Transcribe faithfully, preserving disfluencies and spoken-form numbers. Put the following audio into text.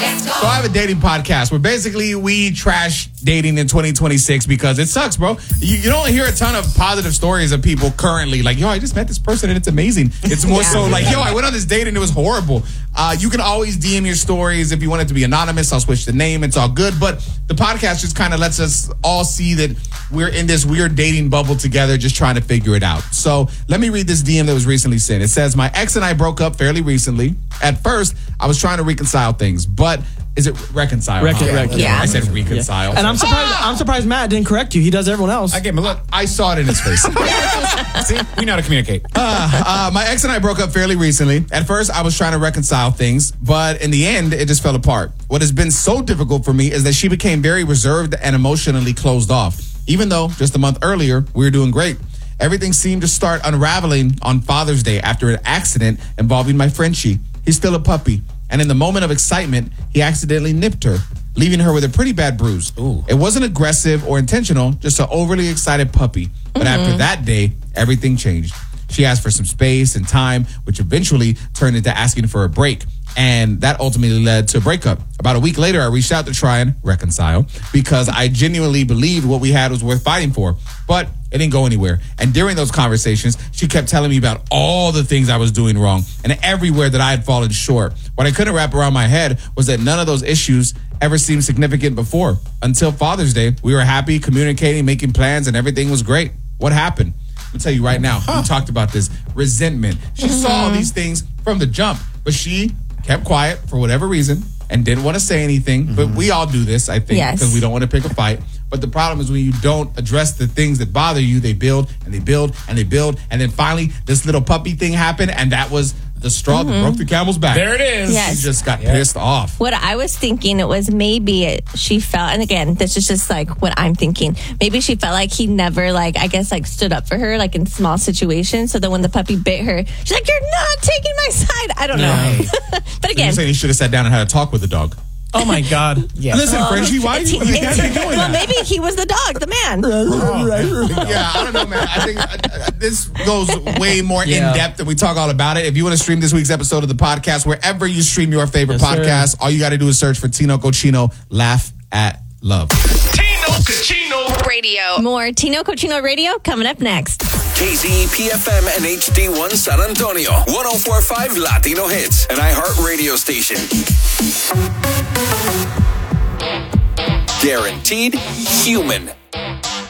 So I have a dating podcast where basically we trash dating in twenty twenty-six because it sucks, bro. You, you don't hear a ton of positive stories of people currently like, yo, I just met this person and it's amazing. It's more yeah. so like, yo, I went on this date and it was horrible. Uh, you can always D M your stories. If you want it to be anonymous, I'll switch the name. It's all good. But the podcast just kind of lets us all see that we're in this weird dating bubble together, just trying to figure it out. So let me read this D M that was recently sent. It says, my ex and I broke up fairly recently. At first, I was trying to reconcile things, but is it reconcile? Recon- huh? rec- yeah. I said reconcile. Yeah. And I'm surprised. Ah! I'm surprised Matt didn't correct you. He does everyone else. I gave him a look. I saw it in his face. See, we know how to communicate. Uh, uh, my ex and I broke up fairly recently. At first, I was trying to reconcile things, but in the end, it just fell apart. What has been so difficult for me is that she became very reserved and emotionally closed off. Even though just a month earlier, we were doing great. Everything seemed to start unraveling on Father's Day after an accident involving my Frenchie. He's still a puppy. And in the moment of excitement, he accidentally nipped her, leaving her with a pretty bad bruise. Ooh. It wasn't aggressive or intentional, just an overly excited puppy. But mm-hmm. after that day, everything changed. She asked for some space and time, which eventually turned into asking for a break. And that ultimately led to a breakup. About a week later, I reached out to try and reconcile because I genuinely believed what we had was worth fighting for. But it didn't go anywhere. And during those conversations, she kept telling me about all the things I was doing wrong and everywhere that I had fallen short. What I couldn't wrap around my head was that none of those issues ever seemed significant before. Until Father's Day, we were happy, communicating, making plans, and everything was great. What happened? I'll tell you right now. Huh. We talked about this. Resentment. She mm-hmm. saw all these things from the jump, but she kept quiet for whatever reason and didn't want to say anything. Mm-hmm. But we all do this, I think, yes. because we don't want to pick a fight. But the problem is when you don't address the things that bother you, they build and they build and they build. And then finally, this little puppy thing happened, and that was the straw mm-hmm. that broke the camel's back. There it is. Yes. She just got yeah. pissed off. What I was thinking, it was maybe she felt, and again, this is just like what I'm thinking. Maybe she felt like he never, like, I guess, like stood up for her, like in small situations. So then when the puppy bit her, she's like, "You're not taking my side." I don't know. Right. But So again, you're saying he should have sat down and had a talk with the dog. Oh my God! Yeah. Listen, well, Frenchie, why are you, you can't be doing well, that? maybe he was the dog, the man. Oh. Yeah, I don't know, man. I think uh, uh, this goes way more yeah. in depth, and we talk all about it. If you want to stream this week's episode of the podcast, wherever you stream your favorite yes, podcast, sir. all you got to do is search for Tino Cochino. Laugh at love. Tino Cochino Radio. More Tino Cochino Radio coming up next. K Z E P F M and H D one San Antonio. one oh four point five Latino Hits. An iHeart radio station. Guaranteed human.